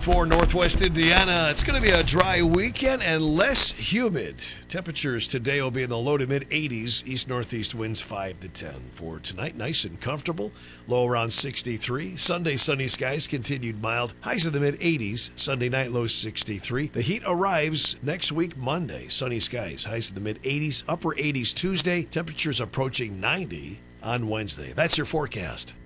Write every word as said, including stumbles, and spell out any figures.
For Northwest Indiana, it's going to be a dry weekend and less humid. Temperatures today will be in the low to mid eighties. East-northeast winds five to ten. For tonight, nice and comfortable. Low around sixty-three. Sunday, sunny skies, continued mild. Highs in the mid eighties. Sunday night, low sixty-three. The heat arrives next week, Monday. Sunny skies, highs in the mid eighties. Upper eighties Tuesday. Temperatures approaching ninety on Wednesday. That's your forecast.